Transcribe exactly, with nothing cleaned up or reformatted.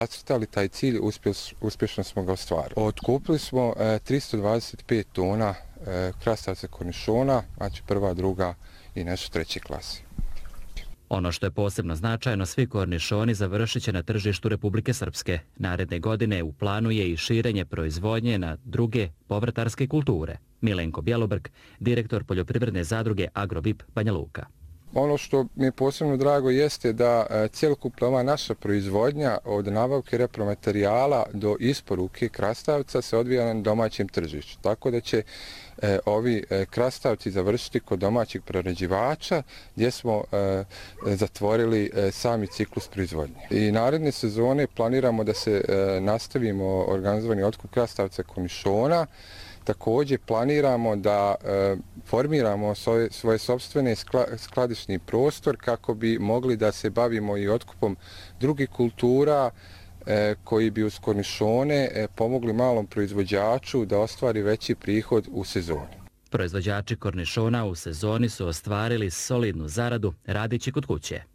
Zacrtali taj cilj, uspješno smo ga ostvarili. Otkupili smo tristo dvadeset pet tona krastavca kornišona, znači prva, druga i nešto treće klase. Ono što je posebno značajno, svi kornišoni završit će na tržištu Republike Srpske. Naredne godine u planu je i širenje proizvodnje na druge povrtarske kulture. Milenko Bjelobrk, direktor poljoprivredne zadruge Agrobip Banja Luka. Ono što mi je posebno drago jeste da cjelokupna ova naša proizvodnja od nabavke repromaterijala do isporuke krastavca se odvija na domaćem tržištu. Tako da će e, ovi e, krastavci završiti kod domaćih prerađivača gdje smo e, zatvorili e, sami ciklus proizvodnje. I naredne sezone planiramo da se e, nastavimo organizovani otkup krastavca kornišona. Također planiramo da e, formiramo svoje, svoje sopstvene skladišni prostor kako bi mogli da se bavimo i otkupom drugih kultura e, koji bi uz kornišone e, pomogli malom proizvođaču da ostvari veći prihod u sezoni. Proizvođači kornišona u sezoni su ostvarili solidnu zaradu radeći kod kuće.